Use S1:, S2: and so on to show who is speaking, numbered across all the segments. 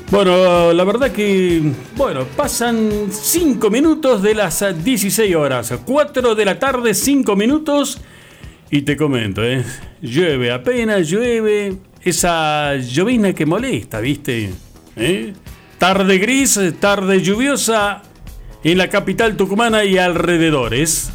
S1: Bueno, la verdad que, pasan 5 minutos de las 16 horas, 4 de la tarde, 5 minutos, y te comento, llueve, apenas llueve, esa llovizna que molesta, ¿viste? Tarde gris, tarde lluviosa en la capital tucumana y alrededores.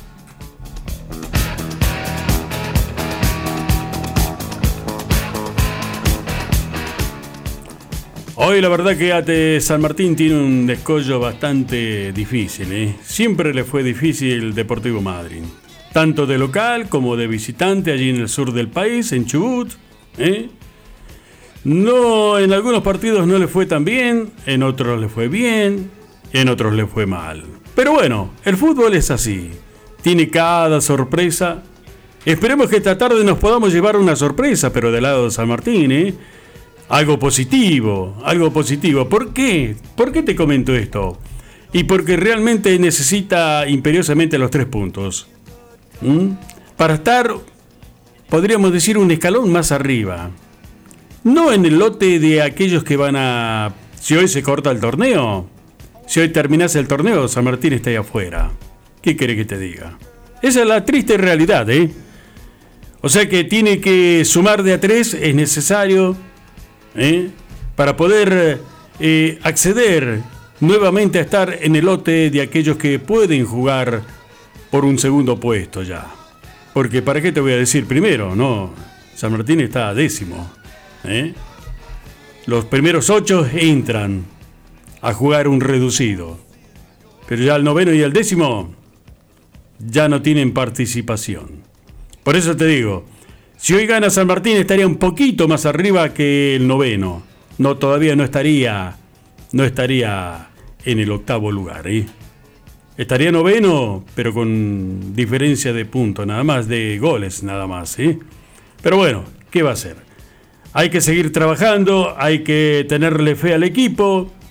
S1: Hoy la verdad que AT San Martín tiene un descollo bastante difícil, Siempre le fue difícil Deportivo Madryn, tanto de local como de visitante allí en el sur del país, en Chubut, No, en algunos partidos no le fue tan bien, en otros le fue bien, en otros le fue mal. Pero bueno, el fútbol es así, tiene cada sorpresa. Esperemos que esta tarde nos podamos llevar una sorpresa, pero del lado de San Martín, Algo positivo. ¿Por qué? ¿Por qué te comento esto? Y porque realmente necesita imperiosamente los 3 puntos. Para estar, podríamos decir, un escalón más arriba. No en el lote de aquellos que van a... Si hoy se corta el torneo, si hoy terminase el torneo, San Martín está ahí afuera. ¿Qué querés que te diga? Esa es la triste realidad, O sea que tiene que sumar de a 3, es necesario... para poder acceder nuevamente a estar en el lote de aquellos que pueden jugar por un segundo puesto ya. Porque ¿para qué te voy a decir primero? No, San Martín está a 10º. Los primeros 8 entran a jugar un reducido. Pero ya el 9º y el 10º ya no tienen participación. Por eso te digo, si hoy gana San Martín estaría un poquito más arriba que el 9º. No, todavía no estaría en el 8º lugar, Estaría 9º, pero con diferencia de puntos, nada más, de goles, nada más, Pero bueno, ¿qué va a hacer? Hay que seguir trabajando, hay que tenerle fe al equipo,